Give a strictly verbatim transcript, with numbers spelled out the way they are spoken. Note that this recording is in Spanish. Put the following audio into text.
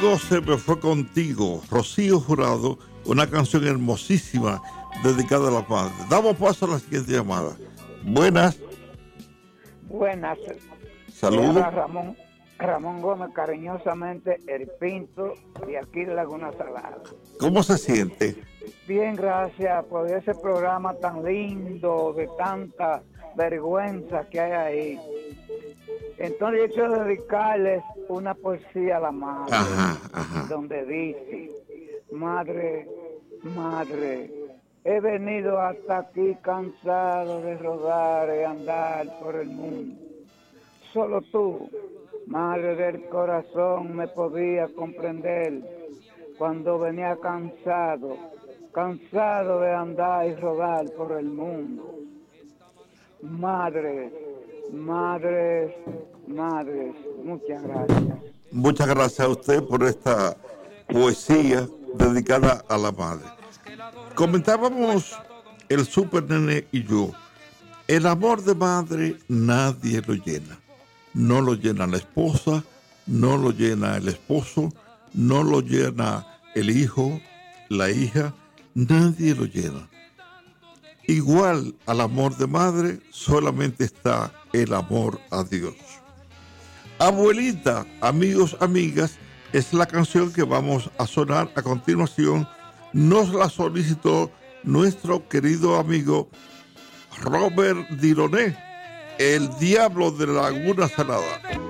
Algo se me fue contigo, Rocío Jurado, una canción hermosísima dedicada a la madre. Damos paso a la siguiente llamada. Buenas. Buenas. Saludos. Ramón, Ramón Gómez, cariñosamente El Pinto, de aquí de Laguna Salada. ¿Cómo se siente? Bien, gracias por ese programa tan lindo, de tanta vergüenza que hay ahí. Entonces yo quiero dedicarles una poesía a la madre, ajá, ajá. donde dice: madre, madre, he venido hasta aquí cansado de rodar y andar por el mundo. Solo tú, madre del corazón, me podías comprender cuando venía cansado, cansado de andar y rodar por el mundo. Madre, madres, madres, muchas gracias. Muchas gracias a usted por esta poesía dedicada a la madre. Comentábamos el Super Nene y yo, el amor de madre nadie lo llena. No lo llena la esposa, no lo llena el esposo, no lo llena el hijo, la hija, nadie lo llena. Igual al amor de madre solamente está el amor a Dios. Abuelita, amigos, amigas, es la canción que vamos a sonar a continuación. Nos la solicitó nuestro querido amigo Robert Dironé, el diablo de la Laguna Salada.